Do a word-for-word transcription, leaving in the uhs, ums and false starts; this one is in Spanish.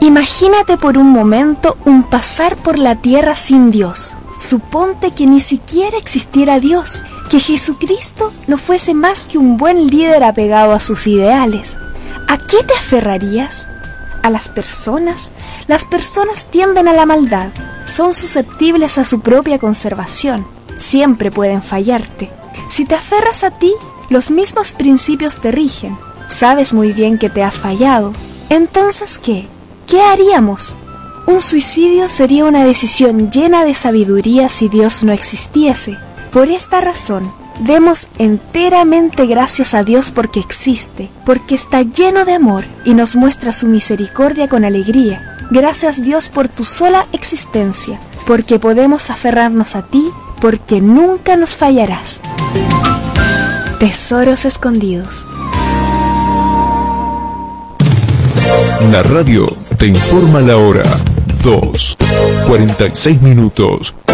Imagínate por un momento un pasar por la tierra sin Dios. Suponte que ni siquiera existiera Dios, que Jesucristo no fuese más que un buen líder apegado a sus ideales. ¿A qué te aferrarías? ¿A las personas? Las personas tienden a la maldad, son susceptibles a su propia conservación, siempre pueden fallarte. Si te aferras a ti, los mismos principios te rigen. Sabes muy bien que te has fallado. Entonces, ¿qué? ¿Qué haríamos? Un suicidio sería una decisión llena de sabiduría si Dios no existiese. Por esta razón, demos enteramente gracias a Dios porque existe, porque está lleno de amor y nos muestra su misericordia con alegría. Gracias Dios por tu sola existencia, porque podemos aferrarnos a ti, porque nunca nos fallarás. Tesoros escondidos. La radio te informa la hora. dos, cuarenta y seis minutos.